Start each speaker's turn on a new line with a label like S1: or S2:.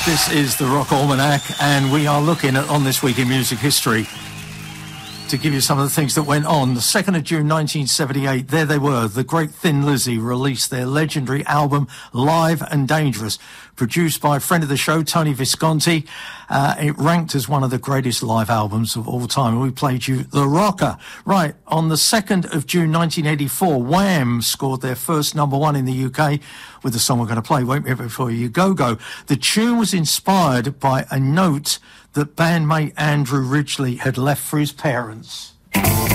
S1: This is the Rock Almanac, and we are looking at On This Week in Music History to give you some of the things that went on. The 2nd of June 1978, there they were. The Great Thin Lizzy released their legendary album Live and Dangerous, produced by a friend of the show, Tony Visconti. It ranked as one of the greatest live albums of all time. And we played you The Rocker. Right, on the 2nd of June 1984, Wham scored their first #1 in the UK with the song we're going to play, Wait Me Up Before You Go Go. The tune was inspired by a note that bandmate Andrew Ridgeley had left for his parents.